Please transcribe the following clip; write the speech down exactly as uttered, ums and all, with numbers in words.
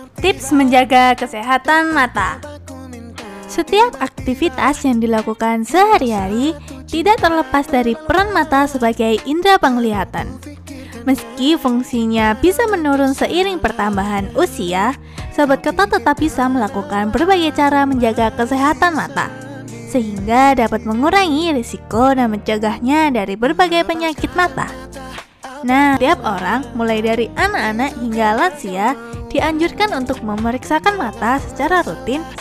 Tips menjaga kesehatan mata. Setiap aktivitas yang dilakukan sehari-hari tidak terlepas dari peran mata sebagai indera penglihatan. Meski fungsinya bisa menurun seiring pertambahan usia, sahabat kota tetap bisa melakukan berbagai cara menjaga kesehatan mata, sehingga dapat mengurangi risiko dan mencegahnya dari berbagai penyakit mata. Nah, setiap orang, mulai dari anak-anak hingga lansia, dianjurkan untuk memeriksakan mata secara rutin